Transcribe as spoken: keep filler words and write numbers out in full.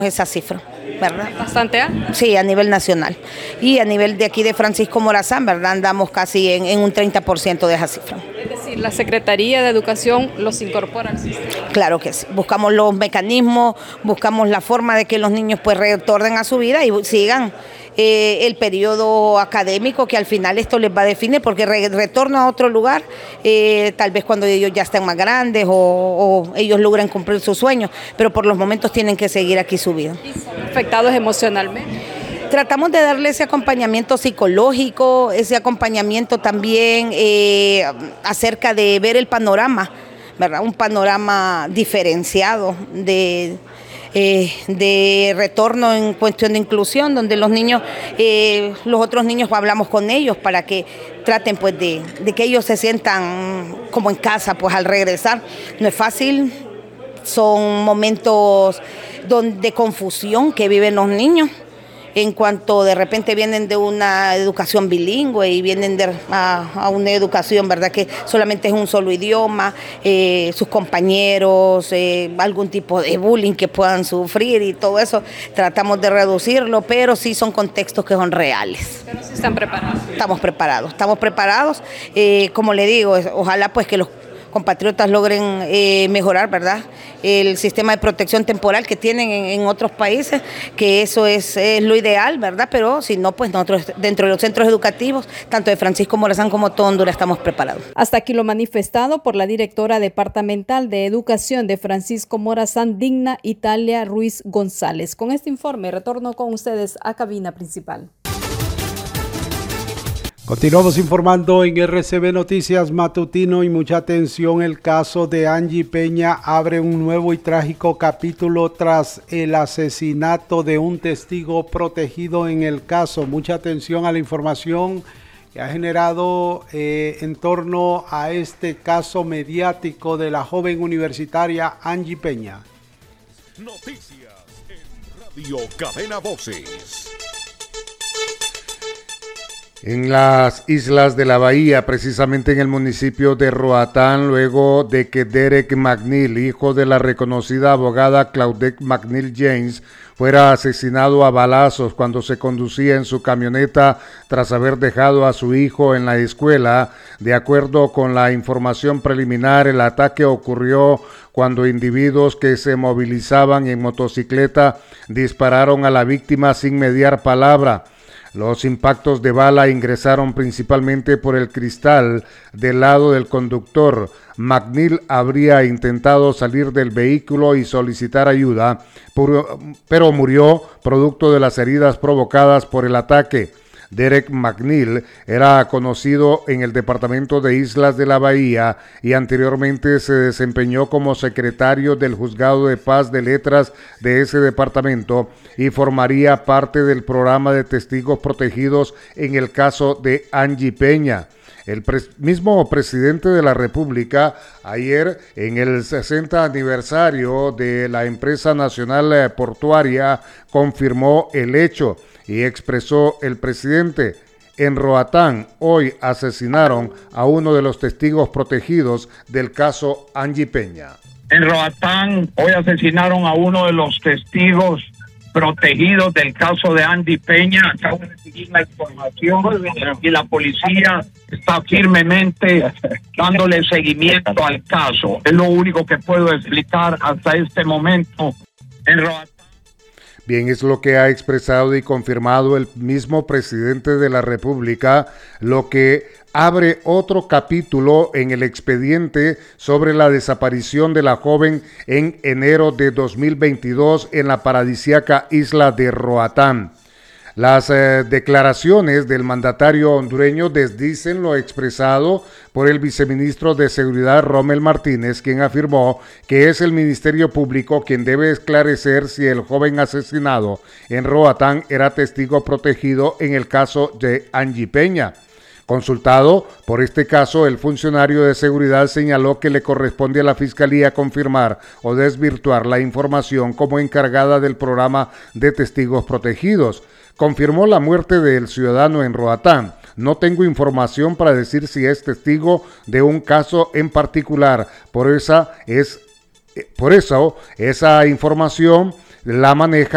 esa cifra, ¿verdad? Bastante alta. Sí, a nivel nacional. Y a nivel de aquí de Francisco Morazán, ¿verdad? Andamos casi en, en un treinta por ciento de esa cifra. Es decir, la Secretaría de Educación los incorpora al sistema. Claro que sí. Buscamos los mecanismos, buscamos la forma de que los niños pues retornen a su vida y sigan eh, el periodo académico, que al final esto les va a definir, porque re retorno a otro lugar, eh, tal vez cuando ellos ya estén más grandes o, o ellos logren cumplir sus sueños, pero por los momentos tienen que seguir aquí su vida. ¿Y son afectados emocionalmente? Tratamos de darle ese acompañamiento psicológico, ese acompañamiento también eh, acerca de ver el panorama, ¿verdad? Un panorama diferenciado de, eh, de retorno en cuestión de inclusión, donde los niños, eh, los otros niños hablamos con ellos para que traten pues de, de que ellos se sientan como en casa pues al regresar. No es fácil, son momentos de confusión que viven los niños, en cuanto de repente vienen de una educación bilingüe y vienen de, a, a una educación, ¿verdad?, que solamente es un solo idioma, eh, sus compañeros, eh, algún tipo de bullying que puedan sufrir y todo eso, tratamos de reducirlo, pero sí son contextos que son reales. Pero sí están preparados. Estamos preparados, estamos preparados, eh, como le digo, ojalá pues que los compatriotas logren eh, mejorar, ¿verdad?, el sistema de protección temporal que tienen en, en otros países, que eso es, es lo ideal, ¿verdad? Pero si no, pues nosotros dentro de los centros educativos, tanto de Francisco Morazán como todo Honduras, estamos preparados. Hasta aquí lo manifestado por la directora departamental de Educación de Francisco Morazán, Digna Italia Ruiz González. Con este informe retorno con ustedes a cabina principal. Continuamos informando en R C B Noticias Matutino y mucha atención, el caso de Angie Peña abre un nuevo y trágico capítulo tras el asesinato de un testigo protegido en el caso. Mucha atención a la información que ha generado eh, en torno a este caso mediático de la joven universitaria Angie Peña. Noticias en Radio Cadena Voces. En las islas de la Bahía, precisamente en el municipio de Roatán, luego de que Derek McNeil, hijo de la reconocida abogada Claudette McNeil James, fuera asesinado a balazos cuando se conducía en su camioneta tras haber dejado a su hijo en la escuela. De acuerdo con la información preliminar, el ataque ocurrió cuando individuos que se movilizaban en motocicleta dispararon a la víctima sin mediar palabra. Los impactos de bala ingresaron principalmente por el cristal del lado del conductor. McNeil habría intentado salir del vehículo y solicitar ayuda, pero murió producto de las heridas provocadas por el ataque. Derek McNeil era conocido en el departamento de Islas de la Bahía y anteriormente se desempeñó como secretario del Juzgado de Paz de Letras de ese departamento y formaría parte del programa de testigos protegidos en el caso de Angie Peña. El pres- mismo presidente de la República, ayer en el sesenta aniversario de la empresa nacional portuaria, confirmó el hecho y expresó el presidente: en Roatán hoy asesinaron a uno de los testigos protegidos del caso Angie Peña. En Roatán hoy asesinaron a uno de los testigos protegidos del caso de Angie Peña. Acabo de recibir la información y la policía está firmemente dándole seguimiento al caso. Es lo único que puedo explicar hasta este momento en Roatán. Bien, es lo que ha expresado y confirmado el mismo presidente de la República, lo que abre otro capítulo en el expediente sobre la desaparición de la joven en enero de dos mil veintidós en la paradisíaca isla de Roatán. Las eh, declaraciones del mandatario hondureño desdicen lo expresado por el viceministro de Seguridad Rommel Martínez, quien afirmó que es el Ministerio Público quien debe esclarecer si el joven asesinado en Roatán era testigo protegido en el caso de Angie Peña. Consultado por este caso, el funcionario de seguridad señaló que le corresponde a la Fiscalía confirmar o desvirtuar la información como encargada del programa de testigos protegidos. Confirmó la muerte del ciudadano en Roatán. No tengo información para decir si es testigo de un caso en particular. Por esa es, por eso esa información la maneja